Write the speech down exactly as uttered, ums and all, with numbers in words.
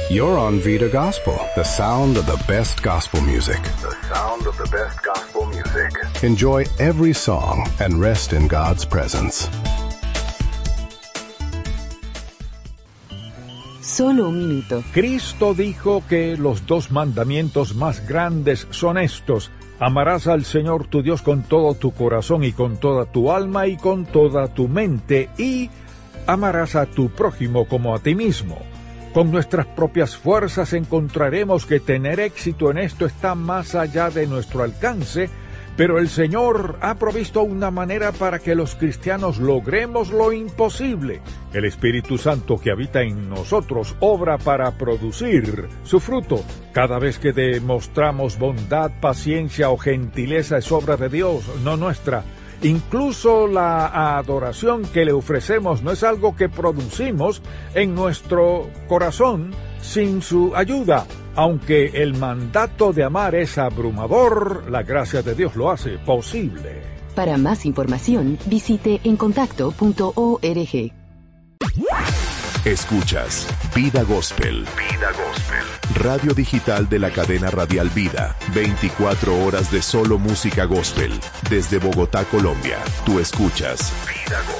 You're on Vida Gospel, the sound of the best gospel music. The sound of the best gospel music. Enjoy every song and rest in God's presence. Solo un minuto. Cristo dijo que los dos mandamientos más grandes son estos: amarás al Señor tu Dios con todo tu corazón y con toda tu alma y con toda tu mente, y amarás a tu prójimo como a ti mismo. Con nuestras propias fuerzas encontraremos que tener éxito en esto está más allá de nuestro alcance, pero el Señor ha provisto una manera para que los cristianos logremos lo imposible. El Espíritu Santo que habita en nosotros obra para producir su fruto. Cada vez que demostramos bondad, paciencia o gentileza es obra de Dios, no nuestra. Incluso la adoración que le ofrecemos no es algo que producimos en nuestro corazón sin su ayuda. Aunque el mandato de amar es abrumador, la gracia de Dios lo hace posible. Para más información, visite encontacto punto org. Escuchas Vida Gospel. Vida Gospel. Radio digital de la cadena radial Vida. veinticuatro horas de solo música gospel. Desde Bogotá, Colombia. Tú escuchas Vida Gospel.